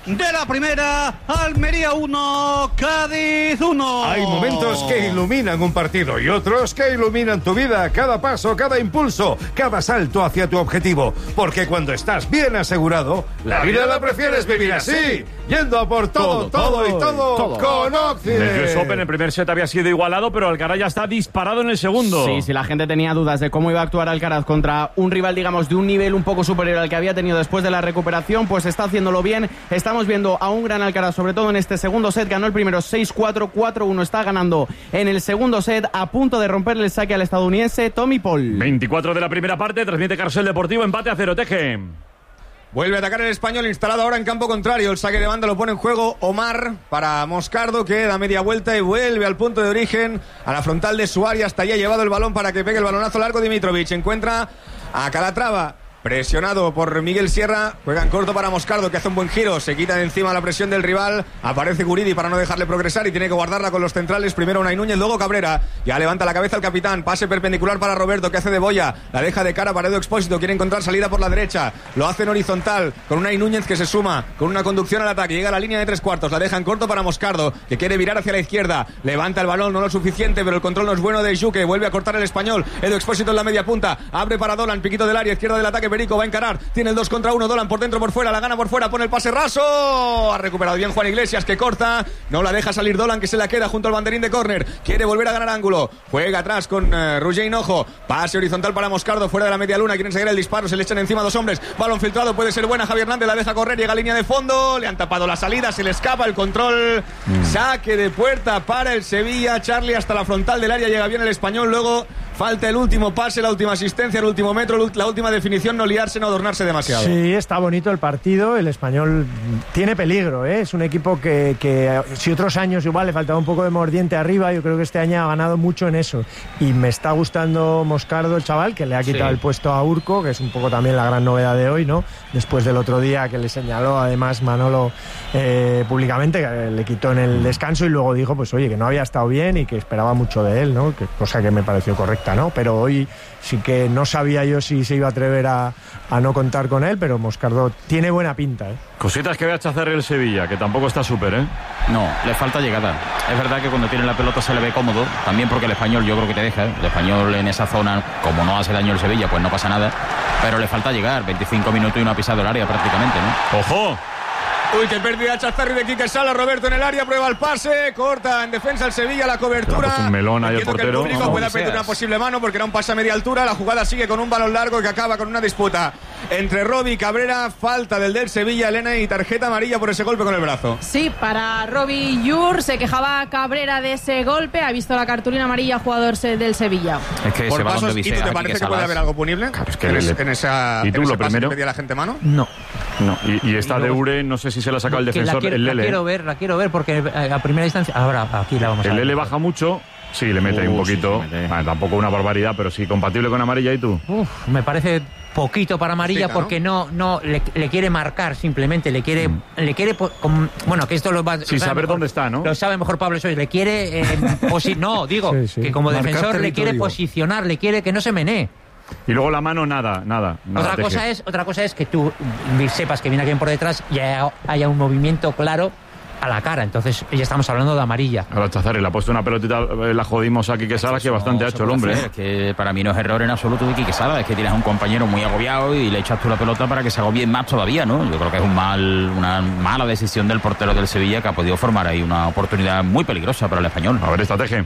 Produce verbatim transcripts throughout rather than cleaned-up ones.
de la primera, Almería uno, Cádiz uno. Hay momentos que iluminan un partido y otros que iluminan tu vida, cada paso, cada impulso, cada salto hacia tu objetivo. Porque cuando estás bien asegurado, la vida la prefieres vivir así, yendo a por todo, todo, todo y todo, todo. Con Occident. En el U S Open el primer set había sido igualado, pero Alcaraz ya está disparado en el segundo. Sí, si la gente tenía dudas de cómo iba a actuar Alcaraz contra un rival, digamos, de un nivel un poco superior al que había tenido después de la recuperación, pues está haciéndolo bien. Estamos viendo a un gran Alcaraz, sobre todo en este segundo set. Ganó el primero seis cuatro, cuatro uno. Está ganando en el segundo set, a punto de romperle el saque al estadounidense Tommy Paul. veinticuatro de la primera parte, transmite Carrusel Deportivo, empate a cero, Teje. Vuelve a atacar el español, instalado ahora en campo contrario. El saque de banda lo pone en juego Omar para Moscardo, que da media vuelta y vuelve al punto de origen, a la frontal de su área. Hasta ahí ha llevado el balón para que pegue el balonazo largo Dimitrovic. Encuentra a Calatrava, presionado por Miguel Sierra. Juega en corto para Moscardo, que hace un buen giro. Se quita de encima la presión del rival. Aparece Guridi para no dejarle progresar y tiene que guardarla con los centrales. Primero Unai Núñez, luego Cabrera. Ya levanta la cabeza el capitán. Pase perpendicular para Roberto, que hace de boya. La deja de cara para Edu Expósito. Quiere encontrar salida por la derecha. Lo hace en horizontal con Unai Núñez, que se suma con una conducción al ataque. Llega a la línea de tres cuartos. La deja en corto para Moscardo, que quiere virar hacia la izquierda. Levanta el balón, no lo suficiente, pero el control no es bueno de Juque. Vuelve a cortar el español. Edu Expósito en la media punta. Abre para Dolan. Piquito del área. Izquierda del ataque. Perico va a encarar. Tiene el dos contra uno, Dolan por dentro, por fuera, la gana por fuera, pone el pase raso. Ha recuperado bien Juan Iglesias, que corta. No la deja salir Dolan, que se la queda junto al banderín de córner. Quiere volver a ganar ángulo. Juega atrás con uh, Roger Hinojo. Pase horizontal para Moscardo, fuera de la media luna. Quieren seguir el disparo, se le echan encima dos hombres. Balón filtrado, puede ser buena. Javier Hernández la deja correr, llega a línea de fondo. Le han tapado la salida, se le escapa el control. Mm. Saque de puerta para el Sevilla. Charlie hasta la frontal del área, llega bien el español. Luego falta el último pase, la última asistencia, el último metro, la última definición. No liarse, no adornarse demasiado. Sí, está bonito el partido. El español tiene peligro, ¿eh? Es un equipo que, que si otros años igual le faltaba un poco de mordiente arriba, yo creo que este año ha ganado mucho en eso. Y me está gustando Moscardo, el chaval, que le ha quitado sí. el puesto a Urco, que es un poco también la gran novedad de hoy, ¿no? Después del otro día que le señaló además Manolo eh, públicamente, que le quitó en el descanso y luego dijo, pues oye, que no había estado bien y que esperaba mucho de él, ¿no? Que, cosa que me pareció correcta, ¿no? Pero hoy sí que no sabía yo si se iba a atrever a, a no contar con él, pero Moscardo tiene buena pinta, ¿eh? Cositas que ve a Chazarri el Sevilla, que tampoco está súper, ¿eh? No, le falta llegada. Es verdad que cuando tiene la pelota se le ve cómodo, también porque el español yo creo que te deja, ¿eh? El español en esa zona, como no hace daño el Sevilla, pues no pasa nada, pero le falta llegar, veinticinco minutos y no ha pisado el área prácticamente, ¿no? ¡Ojo! Uy, qué pérdida Chazarri de Quique Sala. Roberto en el área, prueba el pase, corta en defensa el Sevilla, la cobertura. Un melón ahí el portero. Que el público pueda pedir una posible mano porque era un pase a media altura. La jugada sigue con un balón largo que acaba con una disputa entre Robi y Cabrera. Falta del del Sevilla, Elena, y tarjeta amarilla por ese golpe con el brazo. Sí, para Robi Yur. Se quejaba Cabrera de ese golpe. Ha visto la cartulina amarilla, jugador del Sevilla. Es que por ese pasos, de ¿y tú te parece que puede haber algo punible? Claro, es que ¿En, le, en esa, ¿Y tú en ese lo pase primero? que pedía la gente mano? No. No, y, y esta y luego, de Ure, no sé si se la ha sacado el defensor, la quiero, el Lele. La quiero ver, la quiero ver, porque a primera distancia... Ahora, aquí la vamos a el ver. El Lele baja mucho, sí, le mete uh, un poquito. Sí, mete. Vale, tampoco una barbaridad, pero sí, compatible con amarilla. ¿Y tú? Uf, me parece poquito para amarilla, sí, porque no, no le, le quiere marcar, simplemente, le quiere... Mm. le quiere como, bueno, que esto lo va... Sin saber mejor, dónde está, ¿no? Lo sabe mejor Pablo Soy, le quiere... Eh, posi- no, digo, sí, sí. que como marcar defensor territorio. Le quiere posicionar, le quiere que no se menee. Y luego la mano, nada, nada. nada otra, cosa es, otra cosa es que tú sepas que viene alguien por detrás y haya, haya un movimiento claro a la cara. Entonces ya estamos hablando de amarilla. Ahora Chazarri le ha puesto una pelotita, la jodimos a Quique Sala, que bastante no, ha hecho el hombre. Es que para mí no es error en absoluto de Quique Sala. Es que tienes a un compañero muy agobiado y le echas tú la pelota para que se agobie más todavía, ¿no? Yo creo que es un mal, una mala decisión del portero del Sevilla, que ha podido formar ahí una oportunidad muy peligrosa para el español. A ver, estrategia.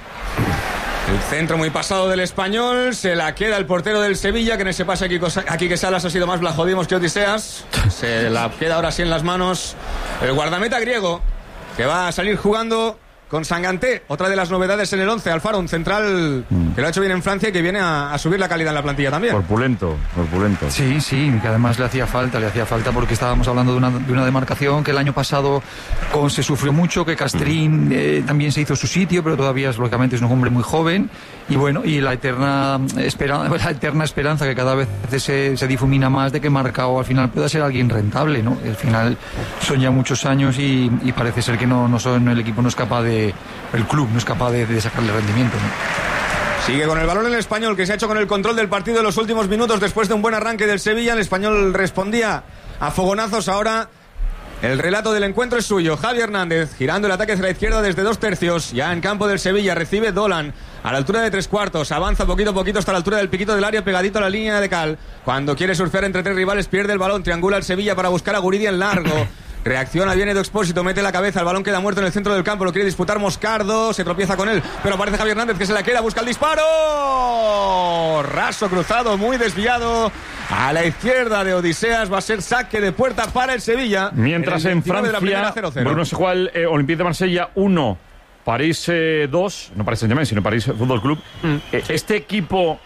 El centro muy pasado del español, se la queda el portero del Sevilla, que en ese pase aquí, aquí que Salas ha sido más Blajodimos que Odiseas. Se la queda ahora sí en las manos el guardameta griego, que va a salir jugando con Sanganté, otra de las novedades en el once. Alfaro, un central que lo ha hecho bien en Francia y que viene a, a subir la calidad en la plantilla también. Corpulento, corpulento. Sí, sí, que además le hacía falta, le hacía falta porque estábamos hablando de una, de una demarcación que el año pasado con, se sufrió mucho, que Castrín eh, también se hizo su sitio, pero todavía es, lógicamente es un hombre muy joven. Y bueno, y la eterna esperanza, la eterna esperanza que cada vez se, se difumina más de que Marcao al final pueda ser alguien rentable, ¿no? Al final son ya muchos años y, y parece ser que no, no son, el equipo no es capaz de, el club no es capaz de, de sacarle rendimiento, ¿no? Sigue con el balón el español, que se ha hecho con el control del partido en los últimos minutos después de un buen arranque del Sevilla. El español respondía a fogonazos, ahora El relato del encuentro es suyo. Javi Hernández girando el ataque hacia la izquierda desde dos tercios. Ya en campo del Sevilla recibe Dolan a la altura de tres cuartos. Avanza poquito a poquito hasta la altura del piquito del área, pegadito a la línea de cal. Cuando quiere surfear entre tres rivales pierde el balón. Triangula el Sevilla para buscar a Guridi en largo. Reacciona bien Edu Expósito, mete la cabeza, el balón queda muerto en el centro del campo, lo quiere disputar Moscardo, se tropieza con él, pero aparece Javi Hernández que se la queda, busca el disparo. Raso cruzado, muy desviado. A la izquierda de Odiseas va a ser saque de puerta para el Sevilla. Mientras en Francia, cero cero. Bruno se juega el eh, Olympique de Marsella uno, París eh, dos, no París Saint-Germain, sino París Fútbol Club. Mm. Eh, este equipo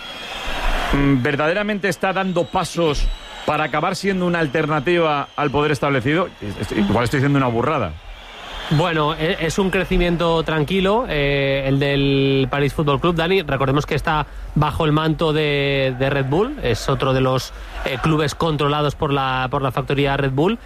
mm, verdaderamente está dando pasos para acabar siendo una alternativa al poder establecido. Igual estoy diciendo una burrada. Bueno, es un crecimiento tranquilo, eh, el del París Fútbol Club, Dani. Recordemos que está bajo el manto de, de Red Bull, es otro de los eh, clubes controlados por la, por la factoría Red Bull,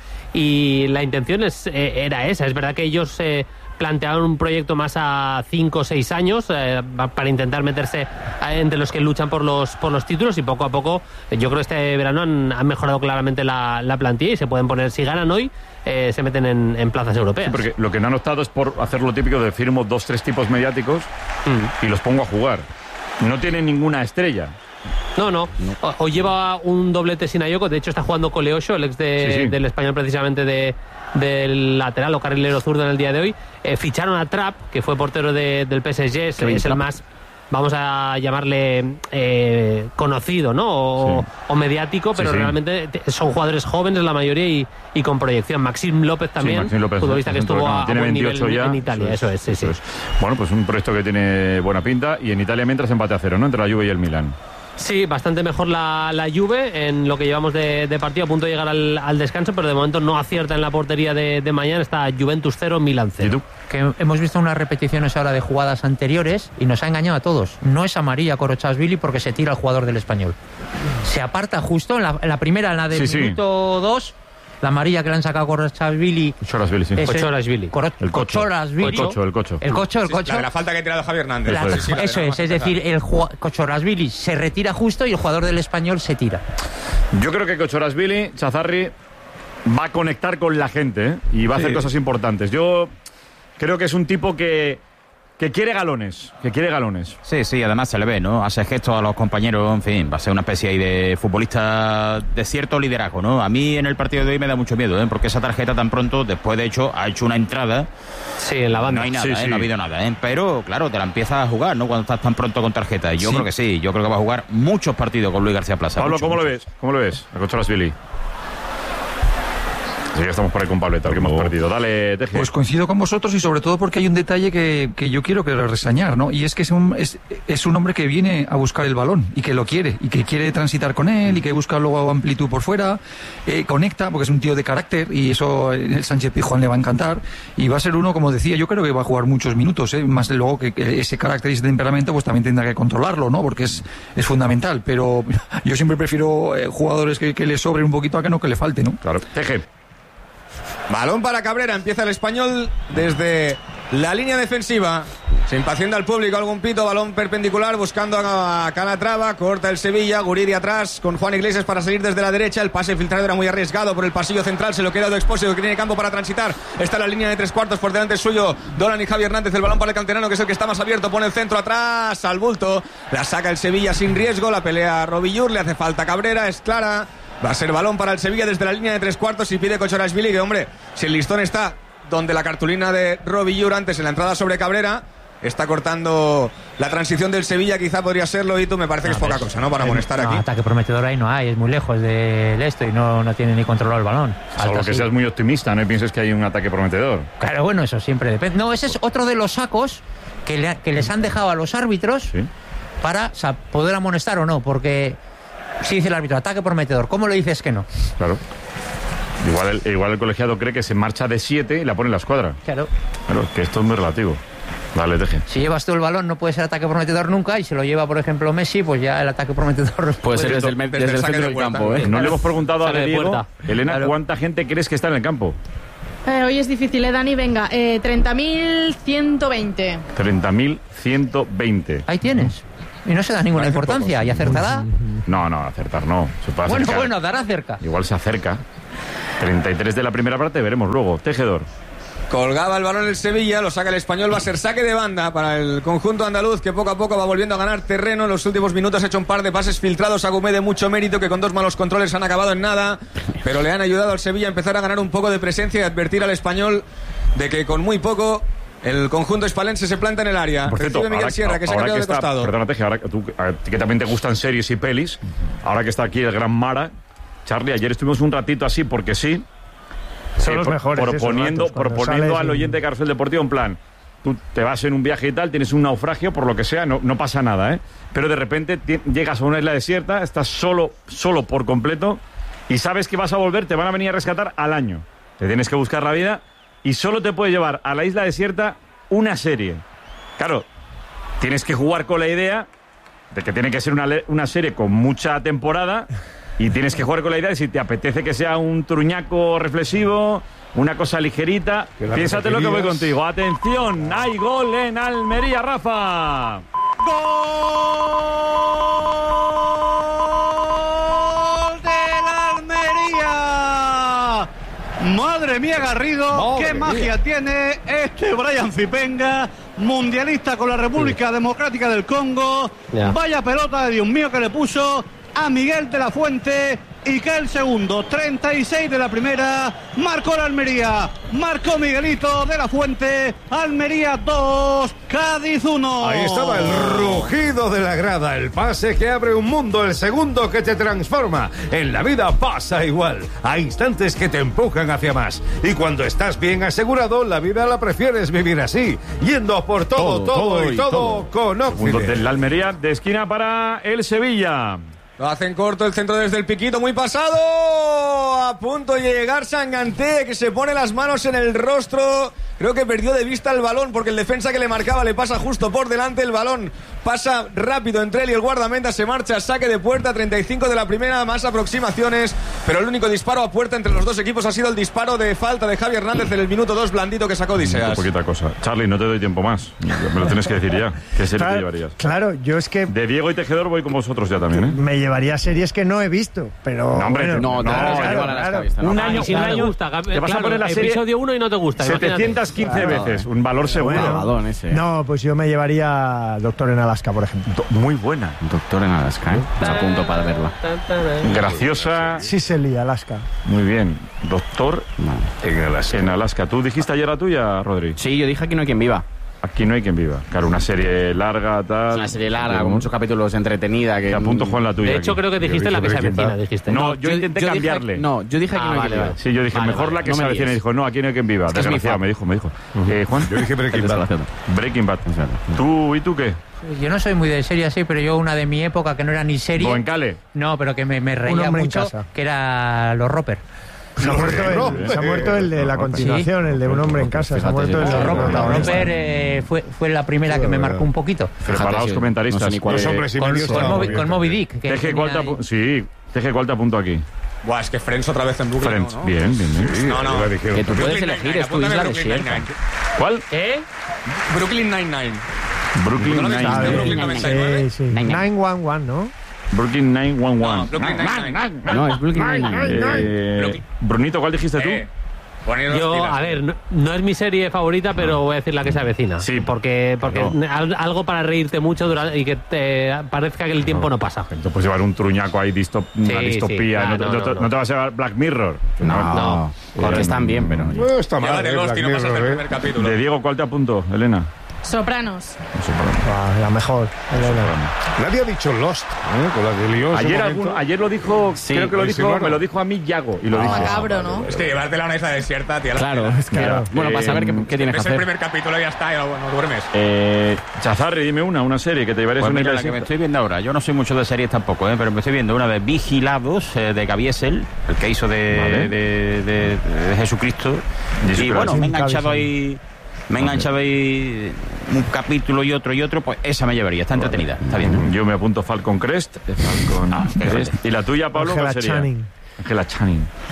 y la intención es, eh, era esa. Es verdad que ellos eh, plantearon un proyecto más a cinco o seis años eh, para intentar meterse entre los que luchan por los por los títulos, y poco a poco eh, yo creo que este verano han, han mejorado claramente la, la plantilla y se pueden poner, si ganan hoy, eh, se meten en, en plazas europeas. Sí, porque lo que no han optado es por hacer lo típico de firmo dos, tres tipos mediáticos mm. y los pongo a jugar. No tienen ninguna estrella. No, no, no. Hoy lleva un doblete Sinayoko, de hecho está jugando Coleocho, el ex de, sí, sí. del Español, precisamente de del lateral o carrilero zurdo en el día de hoy. Eh, ficharon a Trapp, que fue portero de, del P S G, es, es el más, vamos a llamarle eh, conocido, ¿no? O, sí. o mediático, pero sí, sí. realmente son jugadores jóvenes la mayoría y, y con proyección. Maxim López también, sí, Maxim López, futbolista que estuvo no, a, a buen nivel ya, en Italia, eso es, eso es, sí, eso sí. es. Bueno, pues un proyecto que tiene buena pinta, y en Italia mientras empate a cero, ¿no? Entre la Juve y el Milan. Sí, bastante mejor la, la Juve en lo que llevamos de, de partido, a punto de llegar al, al descanso, pero de momento no acierta en la portería de, de mañana. Está Juventus cero, Milan cero. ¿Y tú? Que hemos visto unas repeticiones ahora de jugadas anteriores y nos ha engañado a todos. No es amarilla Korochashvili porque se tira el jugador del Español. Se aparta justo en la, en la primera, en la del sí, minuto dos. Sí. La amarilla que le han sacado a Korochashvili. Korochashvili, sí. Korochashvili. El cocho. El cocho, el cocho. El cocho, el cocho. Sí, la de la falta que ha tirado Javi Hernández. La, eso es, sí, eso es, es decir, el Korochashvili se retira justo y el jugador del Español se tira. Yo creo que Korochashvili, Chazarri, va a conectar con la gente, ¿eh? Y va a hacer sí. cosas importantes. Yo creo que es un tipo que... Que quiere galones, que quiere galones. Sí, sí, además se le ve, ¿no? Hace gestos a los compañeros, en fin, va a ser una especie ahí de futbolista de cierto liderazgo, ¿no? A mí en el partido de hoy me da mucho miedo, ¿eh? Porque esa tarjeta tan pronto, después de hecho, ha hecho una entrada. Sí, en la banda. No hay nada, sí, ¿eh? sí. No ha habido nada, ¿eh? Pero, claro, te la empiezas a jugar, ¿no? Cuando estás tan pronto con tarjeta. Y yo sí. creo que sí, yo creo que va a jugar muchos partidos con Luis García Plaza. Pablo, mucho, ¿cómo mucho. lo ves? ¿Cómo lo ves? A Korochashvili. Sí, ya estamos por ahí con Pableta, que hemos perdido. Dale, Teje. Pues coincido con vosotros, y sobre todo porque hay un detalle que, que yo quiero que reseñar, ¿no? Y es que es un, es, es un hombre que viene a buscar el balón y que lo quiere, y que quiere transitar con él, y que busca luego amplitud por fuera, eh, conecta, porque es un tío de carácter, y eso el Sánchez Pizjuán le va a encantar, y va a ser uno, como decía, yo creo que va a jugar muchos minutos, ¿eh? Más de luego que, que ese carácter y ese temperamento pues también tendrá que controlarlo, ¿no? Porque es, es fundamental, pero yo siempre prefiero eh, jugadores que, que le sobren un poquito a que no que le falte, ¿no? Claro. Teje. Balón para Cabrera, empieza el Español desde la línea defensiva. Se impacienta el público, algún pito, balón perpendicular buscando a Calatrava, corta el Sevilla, Guridi atrás con Juan Iglesias para salir desde la derecha. El pase filtrado era muy arriesgado por el pasillo central, se lo queda de Expósito, que tiene campo para transitar. Está en la línea de tres cuartos, por delante suyo Dolan y Javi Hernández. El balón para el canterano, que es el que está más abierto, pone el centro atrás al bulto, la saca el Sevilla sin riesgo, la pelea Robillur, le hace falta Cabrera, es clara. Va a ser balón para el Sevilla desde la línea de tres cuartos, y pide Korochashvili, que hombre, si el listón está donde la cartulina de Robillur antes en la entrada sobre Cabrera, está cortando la transición del Sevilla, quizá podría serlo, y tú me parece no, que es poca cosa, ¿no? Para amonestar no, aquí. Ataque prometedor ahí no hay, es muy lejos del esto y no, no tiene ni controlado el balón. Salvo que seas muy optimista, no pienses que hay un ataque prometedor. Claro, bueno, eso siempre depende. No, ese es otro de los sacos que, le, que les han dejado a los árbitros ¿sí? para o sea, poder amonestar o no, porque... Si dice el árbitro, ataque prometedor, ¿cómo le dices que no? Claro. Igual el, igual el colegiado cree que se marcha de siete y la pone en la escuadra. Claro. Claro, que esto es muy relativo. Dale, Teje. Si llevas tú el balón no puede ser ataque prometedor nunca, y si lo lleva, por ejemplo, Messi, pues ya el ataque prometedor... Puede ser desde el, desde desde el centro del campo, ¿eh? No claro. le hemos preguntado a Diego, Elena, claro. ¿cuánta gente crees que está en el campo? Eh, hoy es difícil, ¿eh, Dani? Venga, eh, treinta mil ciento veinte. treinta mil ciento veinte. Ahí tienes. Y no se da ninguna importancia, poco. ¿Y acertará? No, no, acertar no. Se puede bueno, acercar. bueno, dará cerca. Igual se acerca. treinta y tres de la primera parte, veremos luego. Tejedor. Colgaba el balón el Sevilla, lo saca el Español, va a ser saque de banda para el conjunto andaluz, que poco a poco va volviendo a ganar terreno. En los últimos minutos ha hecho un par de pases filtrados a Gumé de mucho mérito, que con dos malos controles han acabado en nada, pero le han ayudado al Sevilla a empezar a ganar un poco de presencia y advertir al Español de que con muy poco el conjunto hispalense se planta en el área. Por cierto, Recibe Miguel ahora, Sierra, que se ha cambiado de está, costado. Perdona, Teje, ahora que, tú, a ti que también te gustan series y pelis, ahora que está aquí el gran Mara, Charlie, ayer estuvimos un ratito así porque sí. Son eh, los mejores. Proponiendo, Esos ratos, proponiendo al y... oyente de Carrusel Deportivo en plan, tú te vas en un viaje y tal, tienes un naufragio, por lo que sea, no, no pasa nada, ¿eh? Pero de repente llegas a una isla desierta, estás solo, solo por completo y sabes que vas a volver, te van a venir a rescatar al año. Te tienes que buscar la vida y solo te puede llevar a la isla desierta una serie. Claro, tienes que jugar con la idea de que tiene que ser una, una serie con mucha temporada. Y tienes que jugar con la idea de si te apetece que sea un truñaco reflexivo, una cosa ligerita. Piénsate lo que voy contigo. Atención, hay gol en Almería, Rafa. ¡Gol del Almería! Madre mía, Garrido, Madre qué mía. magia tiene este Brian Zipenga, mundialista con la República sí. Democrática del Congo. Ya. Vaya pelota de Dios mío que le puso a Miguel de la Fuente y que el segundo, treinta y seis de la primera, marcó la Almería, marcó Miguelito de la Fuente, Almería dos, Cádiz uno. Ahí estaba el rugido de la grada, el pase que abre un mundo, el segundo que te transforma. En la vida pasa igual, hay instantes que te empujan hacia más, y cuando estás bien asegurado, la vida la prefieres vivir así, yendo por todo, todo, todo, todo y todo, todo con Segundo Occident. de la Almería, de esquina para el Sevilla. Lo hacen corto, el centro desde el piquito, muy pasado. A punto de llegar Sanganté, que se pone las manos en el rostro. Creo que perdió de vista el balón porque el defensa que le marcaba le pasa justo por delante. El balón pasa rápido entre él y el guardameta. Se marcha, saque de puerta, treinta y cinco de la primera, más aproximaciones. Pero el único disparo a puerta entre los dos equipos ha sido el disparo de falta de Javi Hernández en el minuto dos, blandito, que sacó Odiseas. Muy poquita cosa. Charlie, no te doy tiempo más. Me lo tienes que decir ya. ¿Qué serie claro, te llevarías? Claro, yo es que... De Diego y Tejedor voy con vosotros ya también, ¿eh? Me llevaría series que no he visto, pero... No, hombre, bueno, no, no, claro, claro, claro, claro. claro. Un año, si un no te año gusta, te vas claro, a poner la serie episodio uno y no te gusta. setecientas quince veces, un valor seguro. Bueno, no, pues yo me llevaría Doctor en Alaska, por ejemplo. Do- muy buena. Doctor en Alaska, ¿eh? Pues a punto para verla. Graciosa. Sicily, Alaska. Muy bien. Doctor En Alaska. en Alaska. ¿Tú dijiste ayer la tuya, Rodri? Sí, yo dije Aquí no hay quien viva. Aquí no hay quien viva. Claro, una serie larga, tal. Es una serie larga, con muchos capítulos, entretenida. Que... Te apunto, Juan, la tuya. De hecho, aquí. creo que dijiste Yo la que dije se Breaking avecina, Bad. dijiste. No, yo, intenté dije- cambiarle. no, yo dije Aquí Ah, no hay vale, quien viva. vale. Sí, yo dije, Vale, mejor vale. la que No se me avecina. Y guíes. dijo, no, aquí no hay quien viva. que es mi Desgraciado, fan. me dijo, me dijo. Eh, Juan. Yo dije Breaking Bad. Breaking Bad. ¿Tú y tú qué? Yo no soy muy de serie así, pero yo una de mi época que no era ni serie. Goenkale. No, pero que me, me reía hombre en mucho, casa. que era Los Roper. Se ha, muerto el, se ha muerto el de la continuación, el de Un hombre en casa. Se ha muerto el de Los los Roper, Los protagonistas. Roper, eh, fue, fue la primera que me marcó un poquito. Preparaos, sí, comentaristas. no sé ni cuál Eh, Los hombres y Con, medio con estaban Moby, muy con bien Moby también. Dick. que Teje, ¿cuál te tenía apu- ahí- Sí, Teje, ¿cuál te apunto aquí? Buah, es que Friends otra vez en Brooklyn. Friends. ¿no? ¿no? Bien, bien, bien. Sí, No, no. ya dijeron. Que tú puedes Brooklyn elegir, Nine-Nine, es tu isla apúntame Brooklyn desierta. Nine-Nine. ¿Cuál? ¿Eh? Brooklyn Nine-Nine. Brooklyn ¿No lo viste? Nine. Brooklyn noventa y nueve. Sí, sí. Nine, nine. nueve once, ¿no? Brooklyn nine one No, one. Brooklyn Nine-Nine. No, es Brooklyn Nine-Nine. Eh, Brunito, ¿cuál dijiste tú? Eh, poneros Yo, pilas. a ver, no, no es mi serie favorita, pero voy a decir la que se avecina. Sí, porque porque claro. al- algo para reírte mucho durante, y que te parezca que el tiempo no pasa. Te puedes llevar un truñaco ahí, distop- una Sí, distopía. sí, no, ah, te- no, no no, te- no. no te vas a llevar Black Mirror. No, no. Porque están bien, pero... No está mal. Llévate eh, Ghost y no Black pasas del Mirror, primer eh. capítulo. De Diego, ¿cuál te apunto, Elena? Sopranos. Ah, la mejor. Elena. Nadie ha dicho Lost, ¿eh? Con la que lió en su Ayer, momento. algún- ayer lo dijo, Sí, creo que lo el dijo, Silvano. me lo dijo a mí Yago. Y lo Ah, dije. macabro, ¿no? Es que llevártela a una isla desierta, tía. Claro, es que... Mira, bueno, para eh, saber qué, qué tienes que Es el hacer. primer capítulo y ya está, ya bueno, duermes. Eh, Chazarri, dime una, una serie que te llevarías Pues una mira, isla la que me desierta. estoy viendo ahora, yo no soy mucho de series tampoco, ¿eh? Pero me estoy viendo una de Vigilados, eh, de Caviezel, el que hizo de, Vale. de, de- de Jesucristo. Jesucristo. Y bueno, me he Jim enganchado Caviezel. ahí, me he enganchado ahí un capítulo y otro y otro, pues esa me llevaría, está entretenida, está bien. Yo me apunto Falcon Crest. Falcon Ah, qué Crest. ¿Y la tuya, Pablo? Angela ¿Cuál sería? Channing. Angela Channing.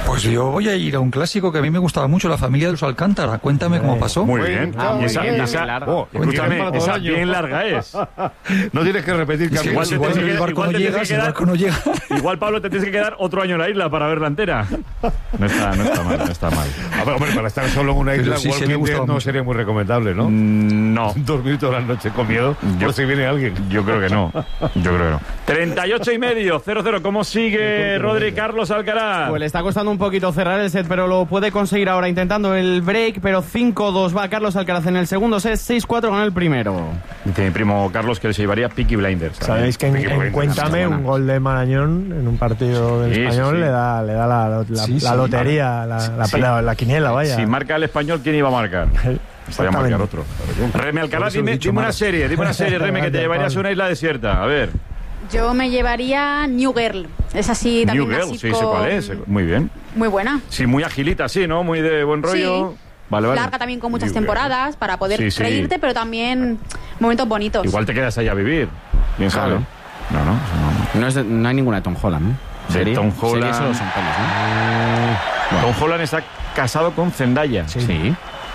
Pues yo voy a ir a un clásico que a mí me gustaba mucho, La familia de los Alcántara. Cuéntame eh, cómo pasó. Muy bien. Ah, muy esa, bien. Esa, esa, oh, escúchame, esa bien larga es. No tienes que repetir. Es que igual, igual, que, el barco igual, no llega, si el barco no llega. Igual, Pablo, te tienes que quedar otro año en la isla para verla entera. No está, no está mal, no está mal. A ver, hombre, para estar solo en una isla, sí, sí, no mucho. Sería muy recomendable, ¿no? Mm, no. Dos minutos a la noche con miedo, yo, por si viene alguien. Yo creo que no. Yo creo que no. treinta y ocho y medio, cero cero. ¿Cómo sigue Rodri Carlos Alcaraz? Pues le está costando un poquito cerrar el set, pero lo puede conseguir ahora intentando el break, pero cinco dos va Carlos Alcaraz en el segundo set, seis cuatro ganó el primero. Dice mi primo Carlos que le llevaría Peaky Blinders. Sabéis que en, en Cuéntame un gol de Marañón en un partido del sí, Español sí, sí. le da le da la, la, sí, la lotería, sí. la, la, sí. la, la quiniela, vaya. Si marca el Español, ¿quién iba a marcar? Podría marcar otro. Reme Alcaraz, dime, dime una serie, dime una serie, Reme, que te llevarías a una isla desierta. A ver. Yo me llevaría New Girl. Es así también. New Girl, sí, sé cuál es. Muy bien. Muy buena. Sí, muy agilita, sí, ¿no? Muy de buen rollo. Sí. Vale, vale. Larga también con muchas New temporadas Girl. Para poder sí, sí. reírte, pero también momentos bonitos. Igual te quedas ahí a vivir. Bien claro. Sabe. No, no. No, no, es de, no hay ninguna de Tom Holland, ¿eh? De Tom Holland. Solo son pelis, ¿no? Bueno. Tom Holland está casado con Zendaya. Sí. sí.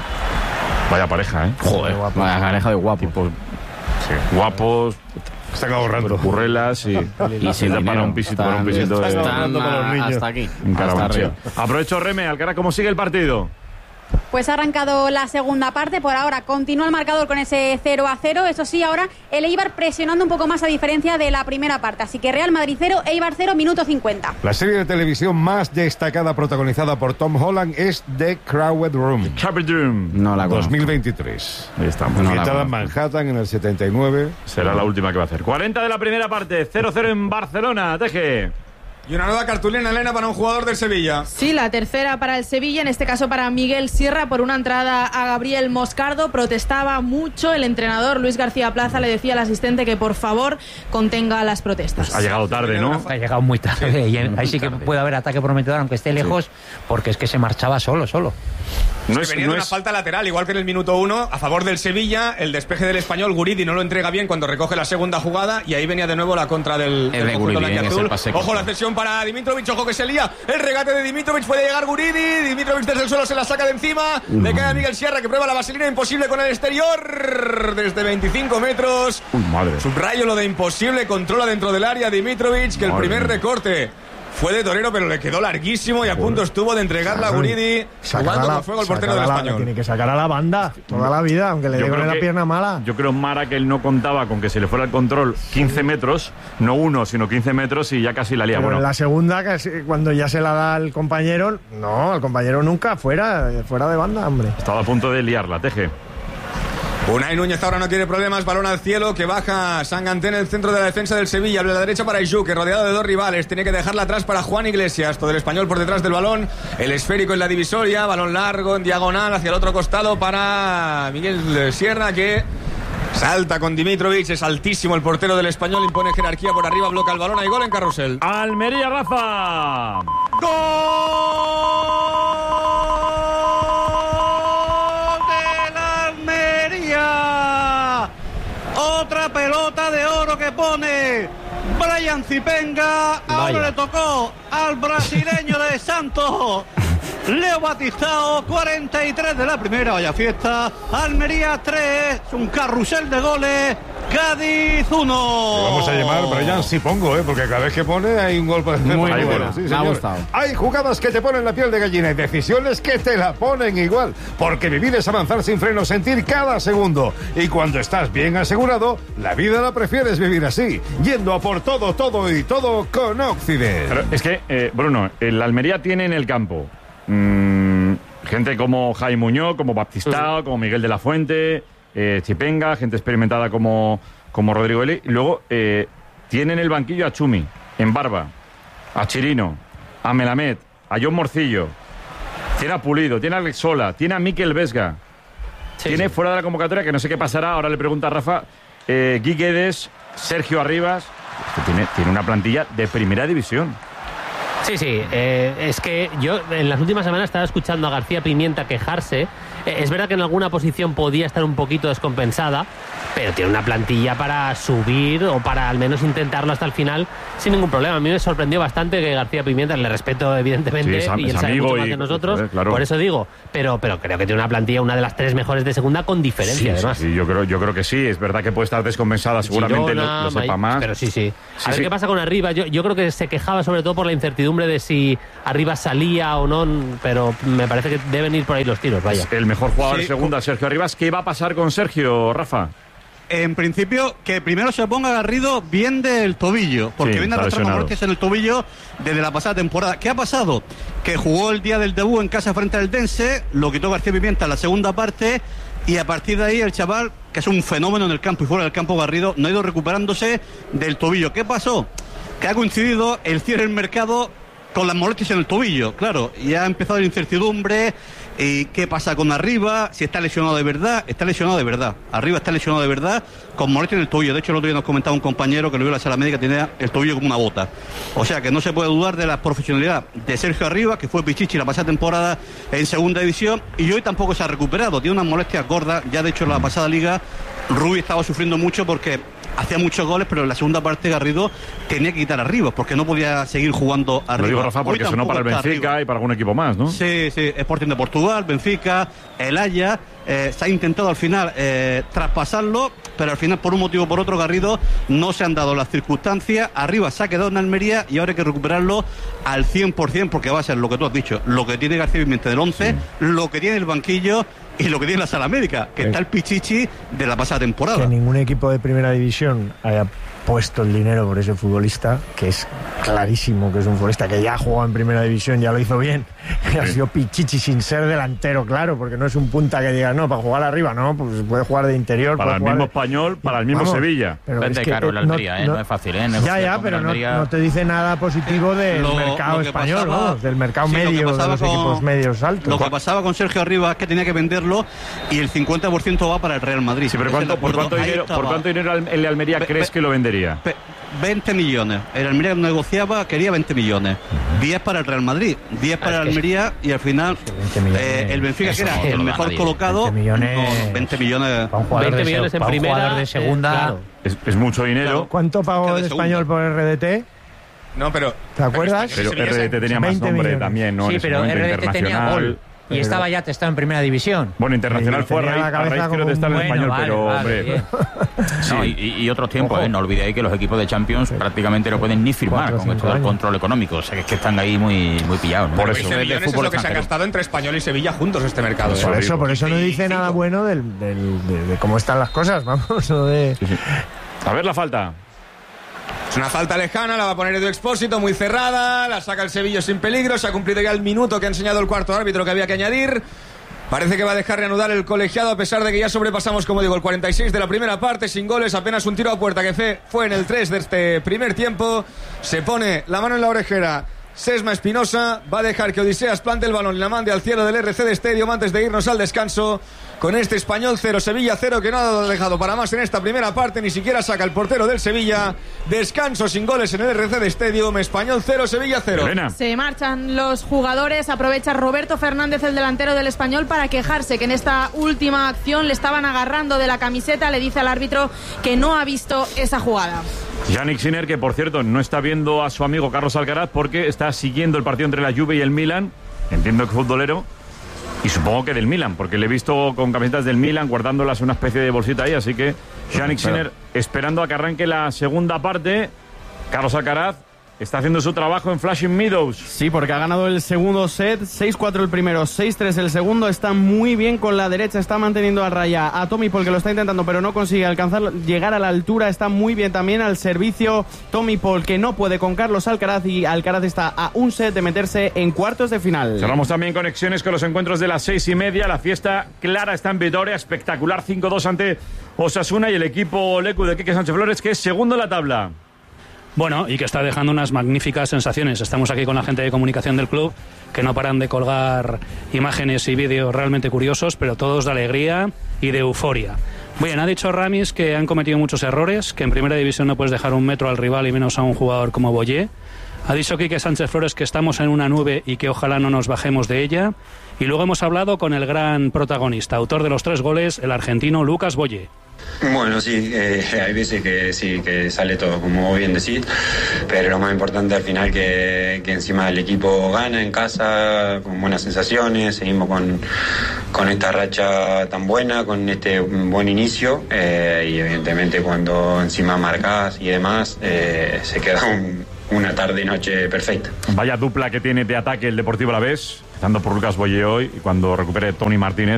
Vaya pareja, ¿eh? Joder, guapo. Vaya pareja de guapos. Tipo, sí. Guapos. Están ahorrando. Currelas y, y sin para dinero. un pisito, para un pisito de, están ahorrando para los niños. Hasta aquí. Hasta arriba. Aprovecho, Reme, Alcaraz, ¿cómo sigue el partido? Pues ha arrancado la segunda parte, por ahora continúa el marcador con ese cero a cero, eso sí, ahora el Eibar presionando un poco más a diferencia de la primera parte, así que Real Madrid cero, Eibar cero, minuto cincuenta. La serie de televisión más destacada protagonizada por Tom Holland es The Crowded Room. The Crowded Room. No la dos mil veintitrés. Ahí estamos. Ambientada en Manhattan en el setenta y nueve. Será la última que va a hacer. cuarenta de la primera parte, cero cero en Barcelona, Teje. Y una nueva cartulina, Elena, para un jugador del Sevilla. Sí, la tercera para el Sevilla, en este caso para Miguel Sierra, por una entrada a Gabriel Moscardo. Protestaba mucho el entrenador Luis García Plaza, le decía al asistente que por favor contenga las protestas. Pues ha llegado tarde, ¿no? Ha llegado muy tarde, sí, y ahí sí que puede haber ataque prometedor, aunque esté lejos, sí. Porque es que se marchaba solo, solo. No es, venía no de una es... falta lateral, igual que en el minuto uno, a favor del Sevilla, el despeje del Español, Guridi no lo entrega bien cuando recoge la segunda jugada, y ahí venía de nuevo la contra del, del conjunto blanquiazul. Ojo la cesión para Dimitrovic, ojo que se lía, el regate de Dimitrovic, puede llegar Guridi, Dimitrovic desde el suelo se la saca de encima, uh-huh. Le cae a Miguel Sierra que prueba la vaselina, imposible con el exterior, desde veinticinco metros, uh, madre. Subrayo lo de imposible, controla dentro del área Dimitrovic, que madre. El primer recorte fue de torero, pero le quedó larguísimo y a punto estuvo de entregarla a Guridi, jugando con fuego el portero del la, Español. Tiene que sacar a la banda toda la vida, aunque le dé con la pierna mala. Yo creo, Mara, que él no contaba con que se le fuera el control quince metros, no uno, sino quince metros y ya casi la lía. Pero bueno. En la segunda, casi, cuando ya se la da al compañero, no, al compañero nunca, fuera, fuera de banda, hombre. Estaba a punto de liarla, Teje. Unai Núñez ahora no tiene problemas, balón al cielo que baja Sanganté en el centro de la defensa del Sevilla, abre la derecha para Ixú, que rodeado de dos rivales, tiene que dejarla atrás para Juan Iglesias, todo el Español por detrás del balón, el esférico en la divisoria, balón largo en diagonal hacia el otro costado para Miguel Sierra, que salta con Dimitrovic, es altísimo el portero del Español, impone jerarquía por arriba, bloca el balón, hay gol en Carrusel. Almería, Rafa. ¡Gol! Otra pelota de oro que pone Brian Zipenga. Ahora Vaya. Le tocó al brasileño de Santos, Leo Batistao. Cuarenta y tres de la primera. Vaya fiesta. Almería tres, un carrusel de goles. Cádiz uno. Vamos a llamar Brian Zipongo, ¿eh? Porque cada vez que pone hay un gol para muy bueno. bueno. Sí, me ha gustado. Hay jugadas que te ponen la piel de gallina y decisiones que te la ponen igual. Porque vivir es avanzar sin freno, sentir cada segundo. Y cuando estás bien asegurado, la vida la prefieres vivir así, yendo a por todo, todo y todo con Occident. Pero es que, eh, Bruno, el Almería tiene en el campo mmm, gente como Jaime Muñoz, como Baptistao, como Miguel de la Fuente, Eh, Zipenga, gente experimentada como, como Rodrigo Eli. Y luego eh, tiene en el banquillo a Chumi, en Barba, a Chirino, a Melamed, a John Morcillo, tiene a Pulido, tiene a Alex Sola, tiene a Mikel Vesga, sí, tiene sí. fuera de la convocatoria, que no sé qué pasará, ahora le pregunta a Rafa, eh, Gui Guedes, Sergio Arribas, que tiene, tiene una plantilla de primera división. Sí, sí, eh, es que yo en las últimas semanas estaba escuchando a García Pimienta quejarse Eh, es verdad que en alguna posición podía estar un poquito descompensada, pero tiene una plantilla para subir o para al menos intentarlo hasta el final sin ningún problema. A mí me sorprendió bastante que García Pimienta, le respeto evidentemente, sí, es, y él sabe mucho más que nosotros, eh, claro. Por eso digo, pero, pero creo que tiene una plantilla, una de las tres mejores de segunda con diferencia, sí, además. Sí, sí, yo creo, yo creo que sí, es verdad que puede estar descompensada, seguramente Girona, lo, lo sepa más. Pero sí, sí. sí a ver sí. qué pasa con Arriba. Yo, yo creo que se quejaba sobre todo por la incertidumbre de si Arriba salía o no, pero me parece que deben ir por ahí los tiros, vaya. Es el mejor jugador sí. de segunda, Sergio Arribas. ¿Qué va a pasar con Sergio, Rafa? En principio, que primero se ponga Garrido bien del tobillo, porque sí, viene arrastrando molestias en el tobillo desde la pasada temporada. ¿Qué ha pasado? Que jugó el día del debut en casa frente al Dense, lo quitó García Pimienta en la segunda parte, y a partir de ahí el chaval, que es un fenómeno en el campo y fuera del campo, Garrido, no ha ido recuperándose del tobillo. ¿Qué pasó? Que ha coincidido el cierre del mercado con las molestias en el tobillo, claro, y ha empezado la incertidumbre. ¿Y qué pasa con Arriba? Si está lesionado de verdad, está lesionado de verdad. Arriba está lesionado de verdad, con molestia en el tobillo. De hecho, el otro día nos comentaba un compañero que lo vio en la sala médica, tenía el tobillo como una bota. O sea que no se puede dudar de la profesionalidad de Sergio Arriba, que fue pichichi la pasada temporada en segunda división, y hoy tampoco se ha recuperado. Tiene unas molestias gordas. Ya de hecho en la pasada liga Rubí estaba sufriendo mucho porque hacía muchos goles, pero en la segunda parte Garrido tenía que quitar Arriba porque no podía seguir jugando arriba. Lo digo, Rafa, porque sonó para el Benfica arriba. Y para algún equipo más, ¿no? Sí, sí, Sporting de Portugal, Benfica, el Haya. Eh, se ha intentado al final eh, traspasarlo, pero al final por un motivo o por otro Garrido no se han dado las circunstancias. Arriba se ha quedado en Almería y ahora hay que recuperarlo al cien por ciento porque va a ser lo que tú has dicho, lo que tiene García Pimienta del once, sí. Lo que tiene el banquillo y lo que tiene la sala médica, que sí. Está el pichichi de la pasada temporada. Que ningún equipo de primera división haya puesto el dinero por ese futbolista, que es clarísimo que es un futbolista que ya jugó en primera división, ya lo hizo bien, sí. Ha sido pichichi sin ser delantero, claro, porque no es un punta que diga, no, para jugar arriba, no, pues puede jugar de interior. Para el mismo de... Español, para el mismo Vamos, Sevilla. Pero Vende es que, caro la Almería, no, ¿eh? No, no es fácil, ¿eh? Ya, ya, pero no, no te dice nada positivo del lo, mercado lo español, pasaba, ¿no? Del mercado sí, medio, de los con, equipos medios altos. Lo que pasaba con Sergio Arriba es que tenía que venderlo y el cincuenta por ciento va para el Real Madrid. Sí, pero ¿cuánto, por, cuánto dinero, ¿por cuánto dinero el Almería be, crees be, que lo vendería? Be, veinte millones. El Almería negociaba, quería veinte millones. diez para el Real Madrid, diez para el Almería y al final eh, el Benfica, que era el mejor nadie. colocado, veinte millones, no, veinte millones, veinte millones en primera, de segunda. Eh, claro. es, es mucho dinero. Claro. ¿Cuánto pagó el Español por R D T? No, pero... ¿Te acuerdas? Pero, pero R D T tenía más nombre millones. También, ¿no? Sí, en ese pero R D T tenía gol. Y pero... estaba ya testado en primera división. Bueno, internacional fue a raíz, a raíz creo de estar en bueno, español, vale, pero vale, hombre. Sí. No, y, y otros tiempos, ¿eh? No olvidéis que los equipos de Champions sí. prácticamente no pueden ni firmar Cuatro, con esto del control económico. O sea, que es que están ahí muy, muy pillados, ¿no? Por eso. veinte millones es lo que se ha gastado entre Español y Sevilla juntos este mercado. Pues por ¿eh? eso, por eso no dice nada bueno del, del, de, de cómo están las cosas, vamos, no de... Sí, sí. A ver la falta. Es una falta lejana, la va a poner Edu Expósito, muy cerrada, la saca el Sevilla sin peligro, se ha cumplido ya el minuto que ha enseñado el cuarto árbitro que había que añadir. Parece que va a dejar reanudar el colegiado a pesar de que ya sobrepasamos, como digo, el cuarenta y seis de la primera parte, sin goles, apenas un tiro a puerta que fue en el tres de este primer tiempo. Se pone la mano en la orejera Sesma Espinosa, va a dejar que Odiseas plante el balón y la mande al cielo del R C D Stadium antes de irnos al descanso. Con este Español cero, Sevilla cero, que no ha dejado para más en esta primera parte, ni siquiera saca el portero del Sevilla. Descanso sin goles en el R C D Stadium, Español cero, Sevilla cero. Elena. Se marchan los jugadores, aprovecha Roberto Fernández, el delantero del Español, para quejarse que en esta última acción le estaban agarrando de la camiseta, le dice al árbitro que no ha visto esa jugada. Yannick Sinner, que por cierto no está viendo a su amigo Carlos Alcaraz porque está siguiendo el partido entre la Juve y el Milan, entiendo que futbolero. Y supongo que del Milan, porque le he visto con camisetas del Milan guardándolas en una especie de bolsita ahí, así que Yannick Sinner esperando a que arranque la segunda parte. Carlos Alcaraz está haciendo su trabajo en Flushing Meadows. Sí, porque ha ganado el segundo set, seis cuatro el primero, seis tres el segundo. Está muy bien con la derecha, está manteniendo a raya a Tommy Paul, que lo está intentando, pero no consigue alcanzar, llegar a la altura. Está muy bien también al servicio Tommy Paul, que no puede con Carlos Alcaraz, y Alcaraz está a un set de meterse en cuartos de final. Cerramos también conexiones con los encuentros de las seis y media. La fiesta clara está en Vitoria, espectacular, cinco dos ante Osasuna, y el equipo Lecu de Quique Sánchez Flores, que es segundo en la tabla. Bueno, y que está dejando unas magníficas sensaciones. Estamos aquí con la gente de comunicación del club, que no paran de colgar imágenes y vídeos realmente curiosos, pero todos de alegría y de euforia. Bien, ha dicho Ramis que han cometido muchos errores, que en primera división no puedes dejar un metro al rival y menos a un jugador como Boyé. Ha dicho Quique Sánchez Flores que estamos en una nube y que ojalá no nos bajemos de ella. Y luego hemos hablado con el gran protagonista, autor de los tres goles, el argentino Lucas Boye. Bueno, sí, eh, hay veces que sí, que sale todo, como vos bien decís, pero lo más importante al final que, que encima el equipo gana en casa, con buenas sensaciones, seguimos con, con esta racha tan buena, con este buen inicio, eh, y evidentemente cuando encima marcás y demás, eh, se queda un, una tarde y noche perfecta. Vaya dupla que tiene de ataque el Deportivo Alavés, empezando por Lucas Boye hoy, y cuando recupere Tony Martínez,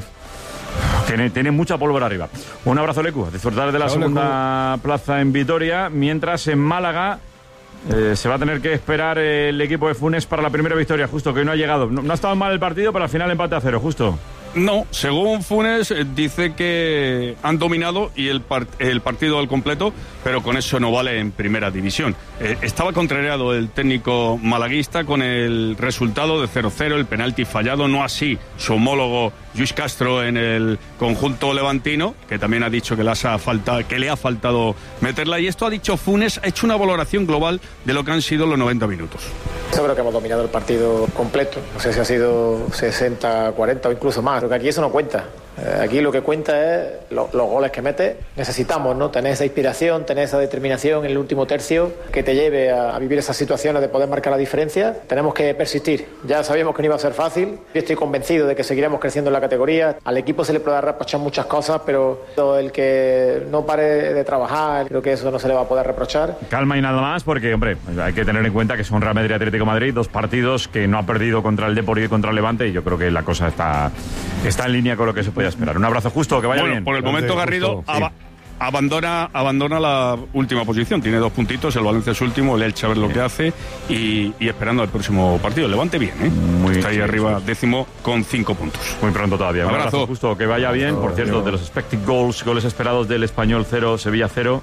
Tiene, tiene mucha pólvora arriba. Un abrazo, Lecu. A disfrutar de la Chao, segunda Lecu. Plaza en Vitoria. Mientras en Málaga eh, se va a tener que esperar el equipo de Funes para la primera victoria, justo, que hoy no ha llegado. No, no ha estado mal el partido, pero al final empate a cero, justo. No, según Funes dice que han dominado y el, part- el partido al completo, pero con eso no vale en primera división. Eh, estaba contrariado el técnico malaguista con el resultado de cero cero, el penalti fallado, no así su homólogo Lluís Castro en el conjunto levantino, que también ha dicho que, las ha falta, que le ha faltado meterla, y esto ha dicho Funes, ha hecho una valoración global de lo que han sido los noventa minutos. Yo creo que hemos dominado el partido completo, no sé si ha sido sesenta cuarenta o incluso más, creo que aquí eso no cuenta. Aquí lo que cuenta es lo, los goles que mete. Necesitamos, ¿no?, tener esa inspiración, tener esa determinación en el último tercio que te lleve a, a vivir esas situaciones de poder marcar la diferencia. Tenemos que persistir. Ya sabíamos que no iba a ser fácil. Yo estoy convencido de que seguiremos creciendo en la categoría. Al equipo se le puede reprochar muchas cosas, pero el que no pare de trabajar, creo que eso no se le va a poder reprochar. Calma y nada más, porque, hombre, hay que tener en cuenta que son Real Madrid y Atlético de Madrid, dos partidos que no ha perdido contra el Depor y contra el Levante, y yo creo que la cosa está, está en línea con lo que se puede esperar. Un abrazo, Justo, que vaya bueno, bien. Por el momento, Garrido Justo, ab- sí. abandona, abandona la última posición. Tiene dos puntitos, el Valencia es último, el Elche a ver lo que hace y, y esperando al próximo partido. Levante bien, ¿eh? Muy, Está ahí sí, arriba, sí. décimo, con cinco puntos. Muy pronto todavía. Un abrazo, abrazo Justo, que vaya bien. Por cierto, de los expected goals, goles esperados del Español, cero, Sevilla cero.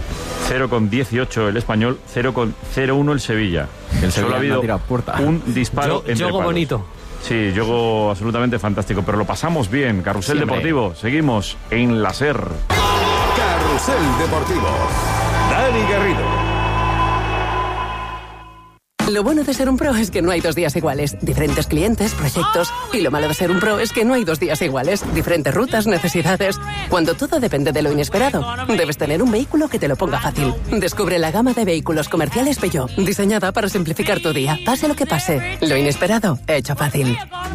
cero con dieciocho el Español, cero con cero uno el Sevilla. El Sevilla ha habido un disparo Yo, entre Yogo palos. Bonito. Sí, juego absolutamente fantástico, pero lo pasamos bien. Carrusel Siempre. Deportivo, seguimos en la SER. Carrusel Deportivo, Dani Garrido. Lo bueno de ser un pro es que no hay dos días iguales. Diferentes clientes, proyectos. Y lo malo de ser un pro es que no hay dos días iguales. Diferentes rutas, necesidades. Cuando todo depende de lo inesperado, debes tener un vehículo que te lo ponga fácil. Descubre la gama de vehículos comerciales Peugeot, diseñada para simplificar tu día. Pase lo que pase, lo inesperado, hecho fácil.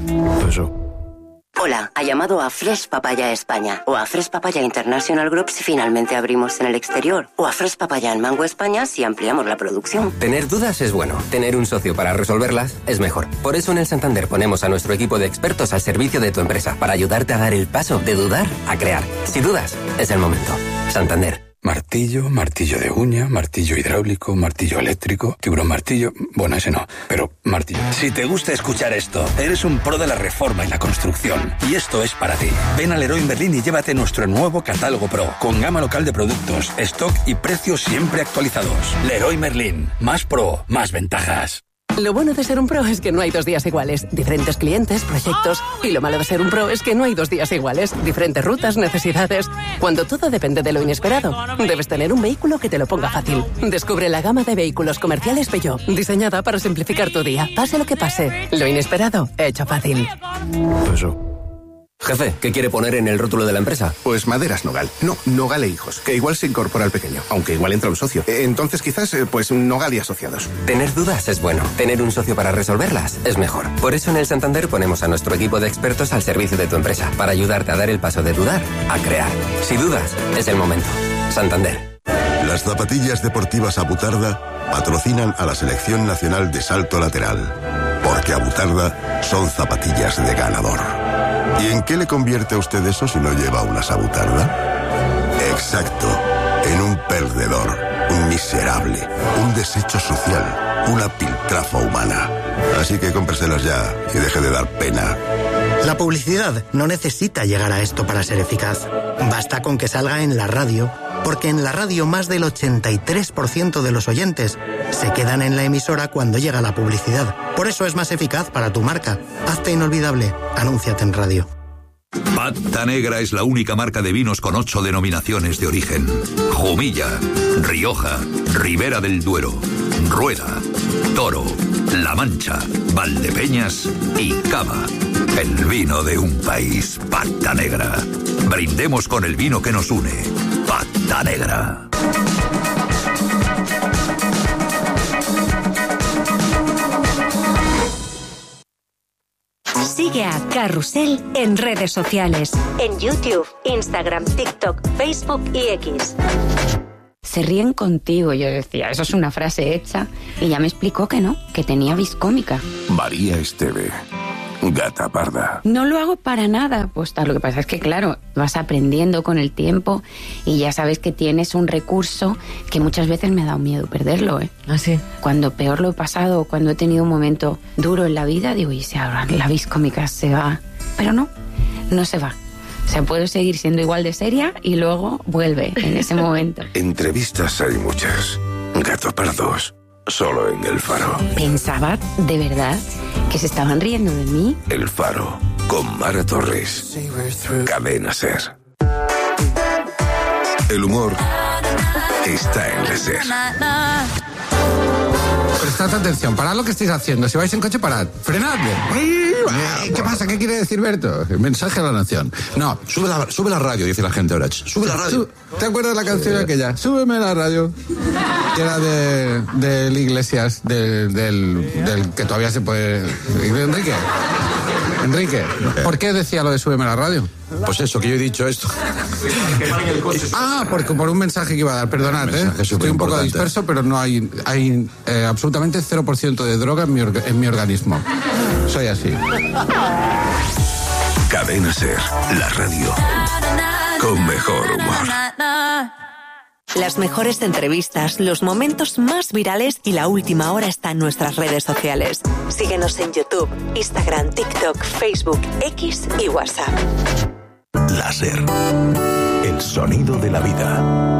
Eso. Hola, ha llamado a Fresh Papaya España o a Fresh Papaya International Group si finalmente abrimos en el exterior, o a Fresh Papaya en Mango España si ampliamos la producción. Tener dudas es bueno, tener un socio para resolverlas es mejor. Por eso en el Santander ponemos a nuestro equipo de expertos al servicio de tu empresa para ayudarte a dar el paso de dudar a crear. Si dudas, es el momento. Santander. Martillo, martillo de uña, martillo hidráulico, martillo eléctrico, tiburón martillo... Bueno, ese no, pero martillo. Si te gusta escuchar esto, eres un pro de la reforma y la construcción. Y esto es para ti. Ven al Leroy Merlin y llévate nuestro nuevo catálogo Pro, con gama local de productos, stock y precios siempre actualizados. Leroy Merlin. Más pro, más ventajas. Lo bueno de ser un pro es que no hay dos días iguales. Diferentes clientes, proyectos. Y lo malo de ser un pro es que no hay dos días iguales. Diferentes rutas, necesidades. Cuando todo depende de lo inesperado, debes tener un vehículo que te lo ponga fácil. Descubre la gama de vehículos comerciales Peugeot, diseñada para simplificar tu día. Pase lo que pase, lo inesperado, hecho fácil. Eso. Jefe, ¿qué quiere poner en el rótulo de la empresa? Pues Maderas Nogal. No, Nogal e Hijos, que igual se incorpora al pequeño, aunque igual entra un socio. Entonces quizás, pues Nogal y Asociados. Tener dudas es bueno. Tener un socio para resolverlas es mejor. Por eso en el Santander ponemos a nuestro equipo de expertos al servicio de tu empresa, para ayudarte a dar el paso de dudar a crear. Si dudas, es el momento. Santander. Las zapatillas deportivas Abutarda patrocinan a la Selección Nacional de Salto Lateral, porque Abutarda son zapatillas de ganador. ¿Y en qué le convierte a usted eso si no lleva una Abutarda? Exacto, en un perdedor, un miserable, un desecho social, una piltrafa humana. Así que cómpreselas ya y deje de dar pena. La publicidad no necesita llegar a esto para ser eficaz. Basta con que salga en la radio, porque en la radio más del ochenta y tres por ciento de los oyentes se quedan en la emisora cuando llega la publicidad. Por eso es más eficaz para tu marca. Hazte inolvidable. Anúnciate en radio. Pata Negra es la única marca de vinos con ocho denominaciones de origen. Jumilla, Rioja, Ribera del Duero, Rueda, Toro, La Mancha, Valdepeñas y Cava. El vino de un país, Pata Negra. Brindemos con el vino que nos une, Pata Negra. Sigue a Carrusel en redes sociales. En YouTube, Instagram, TikTok, Facebook y X. Se ríen contigo. Yo decía, eso es una frase hecha. Y ya me explicó que no, que tenía vis cómica. María Esteve, gata parda. No lo hago para nada. Pues tal, lo que pasa es que, claro, vas aprendiendo con el tiempo y ya sabes que tienes un recurso que muchas veces me ha dado miedo perderlo, ¿eh? ¿Ah, sí? Cuando peor lo he pasado, cuando he tenido un momento duro en la vida, digo, y si ahora la vis cómica se va. Pero no, no se va. O sea, puedo seguir siendo igual de seria y luego vuelve en ese momento. Entrevistas hay muchas. Gato pardos, solo en El Faro. Pensaba, de verdad, que se estaban riendo de mí. El Faro, con Mara Torres. Cadena SER. El humor está en la SER. Prestad atención, parad lo que estáis haciendo. Si vais en coche, parad. Frenadle. ¿Qué pasa? ¿Qué quiere decir Berto? Mensaje a la nación. No. Sube la, sube la radio, dice la gente ahora. Sube la radio. ¿Te acuerdas de la canción aquella? Súbeme la radio. Que era de, de Iglesias, de, del, del que todavía se puede... Enrique. Enrique, ¿por qué decía lo de súbeme la radio? Pues eso, que yo he dicho esto. Ah, porque por un mensaje que iba a dar, perdonad, ¿eh? Estoy un poco disperso, pero no hay, hay eh, absolutamente cero por ciento de droga en mi, orga, en mi organismo. Soy así. Cadena SER, la radio con mejor humor. Las mejores entrevistas, los momentos más virales y la última hora está en nuestras redes sociales. Síguenos en YouTube, Instagram, TikTok, Facebook, X y WhatsApp. La SER, el sonido de la vida.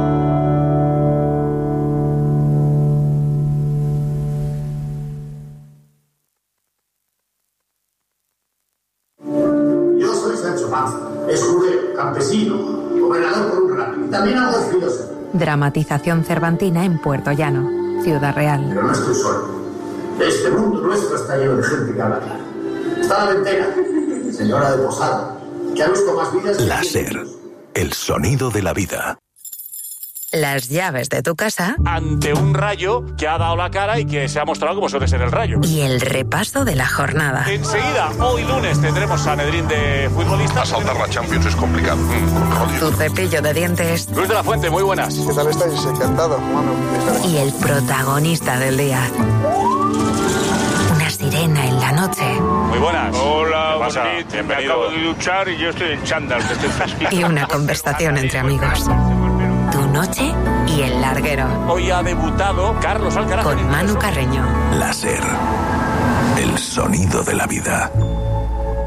Yo soy Sancho Panza, escudero, campesino, gobernador por un rato y también hago de filósofo. Dramatización cervantina en Puerto Llano, Ciudad Real. Pero no estoy solo. Este mundo nuestro está lleno de gente que habla claro. Está la ventera, señora de Posada, que ha visto más vidas... La SER, el sonido de la vida. Las llaves de tu casa. Ante un Rayo que ha dado la cara y que se ha mostrado como suele ser el Rayo. Y el repaso de la jornada. Enseguida, hoy lunes, tendremos Sanedrín de futbolistas. Asaltar la Champions es complicado. Mm, tu cepillo de dientes. Luis de la Fuente, muy buenas. ¿Qué tal estáis? Encantado, hermano. Y el protagonista del día. Una sirena en la noche. Muy buenas. Hola, bonito. Bienvenido. Me acabo de duchar y yo estoy en chándal. Y una conversación entre amigos. Tu noche y el larguero. Hoy ha debutado Carlos Alcaraz. Con Manu Carreño. La SER, el sonido de la vida.